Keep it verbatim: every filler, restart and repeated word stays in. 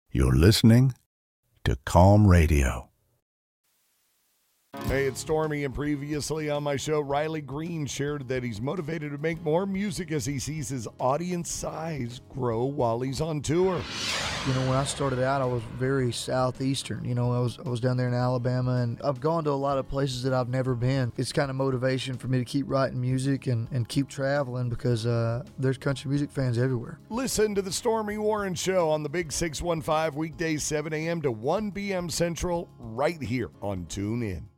You're listening to Calm Radio. Hey, it's Stormy, and previously on my show, Riley Green shared that he's motivated to make more music as he sees his audience size grow while he's on tour. You know, when I started out, I was very southeastern. You know, I was I was down there in Alabama, and I've gone to a lot of places that I've never been. It's kind of motivation for me to keep writing music and, and keep traveling because uh, there's country music fans everywhere. Listen to the Stormy Warren Show on the Big six one five, weekdays seven a.m. to one p.m. Central, right here on TuneIn.